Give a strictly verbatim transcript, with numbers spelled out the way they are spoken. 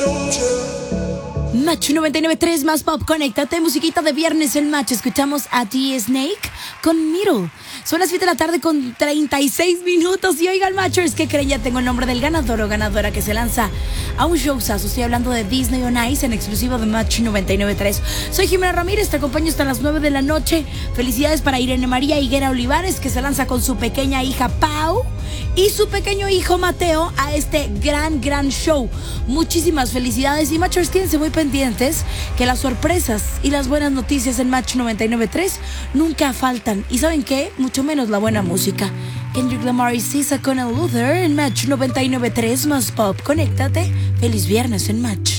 Match noventa y nueve punto tres más pop, conéctate, musiquita de viernes en Match. Escuchamos a D-Snake con Middle. Son las siete de la tarde con treinta y seis minutos. Y oigan, Matchers, ¿qué creen? Ya tengo el nombre del ganador o ganadora que se lanza a un showzazo. Estoy hablando de Disney on Ice en exclusivo de Match noventa y nueve punto tres. Soy Jimena Ramírez, te acompaño hasta las nueve de la noche. Felicidades para Irene María Higuera Olivares, que se lanza con su pequeña hija Pau y su pequeño hijo Mateo a este gran, gran show. Muchísimas felicidades. Y Matchers, quédense muy pendientes, que las sorpresas y las buenas noticias en Match noventa y nueve punto tres nunca faltan. ¿Y saben qué? Mucho menos la buena música. Kendrick Lamar y Sisa con el Luther en Match noventa y nueve punto tres más pop. Conéctate. Feliz viernes en Match.